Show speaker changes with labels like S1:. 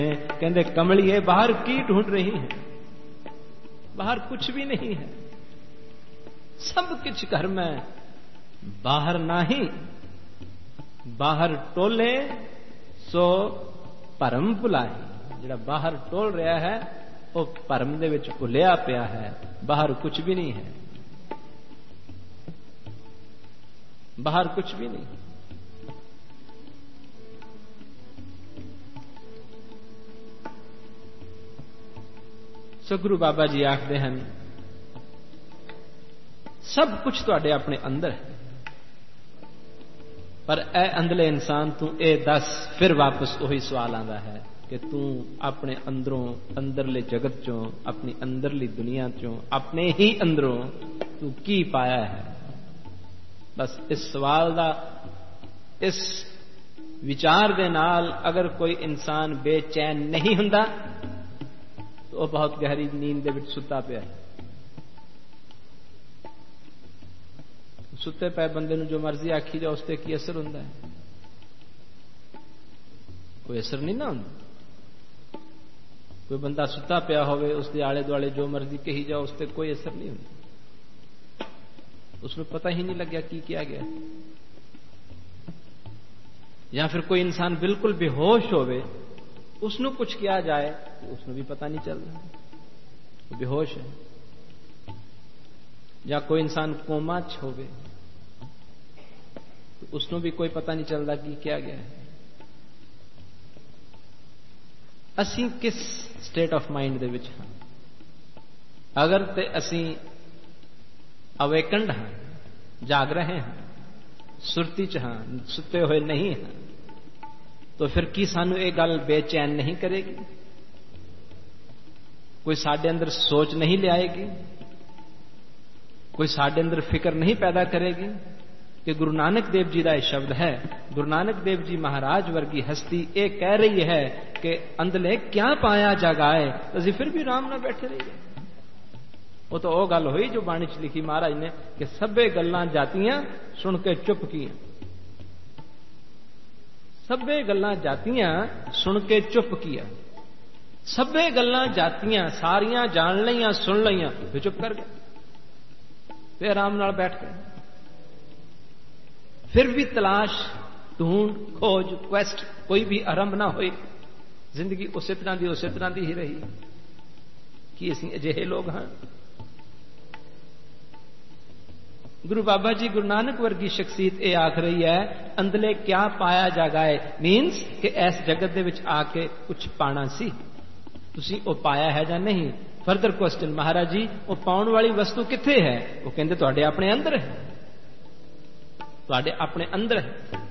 S1: कहते कमलिए बाहर की ढूंढ रही है? बाहर कुछ भी नहीं है, सब कुछ घर में, बाहर नहीं। बाहर टोले सो परम भुलाही। जिहड़ा बाहर टोल रहा है वो परम दे विच भुलिया पिया है, बाहर कुछ भी नहीं है, बाहर कुछ भी नहीं। सो गुरु बाबा जी आखते हैं सब कुछ तुहाडे अपने अंदर है, पर ए अंदले इंसान तू ए दस, फिर वापस वही सवाल आता है कि तू अपने अंदरों, अंदरले जगत चों, अपनी अंदरली दुनिया चों, अपने ही अंदरों तू की पाया है। बस इस सवाल दा, इस विचार दे नाल अगर कोई इंसान बेचैन नहीं हुंदा तो वह बहुत गहरी नींद दे विच सुता पिया है। सुते पे बंदे नूं जो मर्जी आखी जाओ उसते की असर हुंदा है? कोई असर नहीं ना हुंदा। कोई बंदा सुता पिया होवे, उसके आले दुआले जो मर्जी कही जाओ उसते कोई असर नहीं हुंदा, उसमें पता ही नहीं लग्या की किया गया। या फिर कोई इंसान बिल्कुल बेहोश होवे, उसनों कुछ किया जाए तो उसनों भी पता नहीं चल रहा, तो बेहोश है। या कोई इंसान कोमा च होवे तो उसनों भी कोई पता नहीं चलता कि क्या गया है। असी किस स्टेट ऑफ माइंड दे विच हां? अगर ते असी अवेकंड हां, जाग रहे हैं, सुरती च हां, सुते हुए नहीं हैं, तो फिर की सानू ये गल बेचैन नहीं करेगी? कोई साडे अंदर सोच नहीं ले आएगी? कोई साडे अंदर फिक्र नहीं पैदा करेगी? कि गुरु नानक देव जी का यह शब्द है, गुरु नानक देव जी महाराज वर्गी हस्ती ये कह रही है कि अंदले क्या पाया जगाए, तो असी फिर भी आराम ना बैठे रहिए। वो तो वह गल हुई जो बाणी च लिखी महाराज ने कि सभे गल्लां जातियां सुन के चुप कियां। सभे गल्लां जातियां सुन के चुप किया। सभे गल्लां जातियां सारियां जान लियां, सुन लियां, फिर चुप कर गए, फिर आराम नाल बैठ गए। फिर भी तलाश, ढूंढ, खोज, क्वेस्ट कोई भी आरंभ ना हुई। जिंदगी उस तरह की ही रही। कि असीं अजिहे लोग हां? गुरु बाबा जी गुरु नानक वर्गी शख्सियत ये आख रही है, अंदले क्या पाया जागाए, मीनस कि इस जगत दे विच आके कुछ पाना सी, तुसी वो पाया है या नहीं? फर्दर क्वेश्चन, महाराज जी वो पाउण वाली वस्तु किथे है? वो कहंदे तुहाडे अपने अंदर है, तुहाडे अपने अंदर है।